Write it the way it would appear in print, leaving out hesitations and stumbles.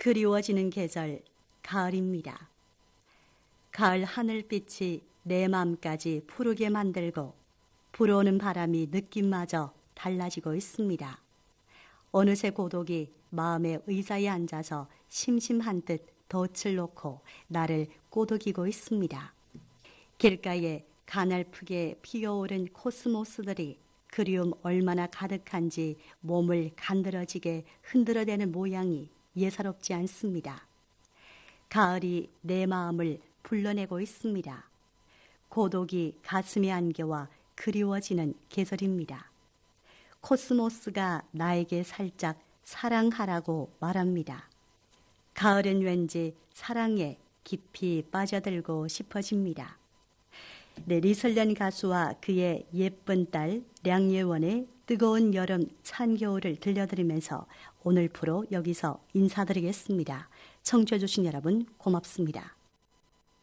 그리워지는 계절, 가을입니다. 가을 하늘빛이 내 맘까지 푸르게 만들고 불어오는 바람이 느낌마저 달라지고 있습니다. 어느새 고독이 마음의 의자에 앉아서 심심한 듯 덫을 놓고 나를 꼬드기고 있습니다. 길가에 가늘프게 피어오른 코스모스들이 그리움 얼마나 가득한지 몸을 간드러지게 흔들어대는 모양이 예사롭지 않습니다. 가을이 내 마음을 불러내고 있습니다. 고독이 가슴에 안겨와 그리워지는 계절입니다. 코스모스가 나에게 살짝 사랑하라고 말합니다. 가을은 왠지 사랑에 깊이 빠져들고 싶어집니다. 네, 리설련 가수와 그의 예쁜 딸 량예원의 뜨거운 여름 찬 겨울을 들려드리면서 오늘 프로 여기서 인사드리겠습니다. 청취해 주신 여러분 고맙습니다.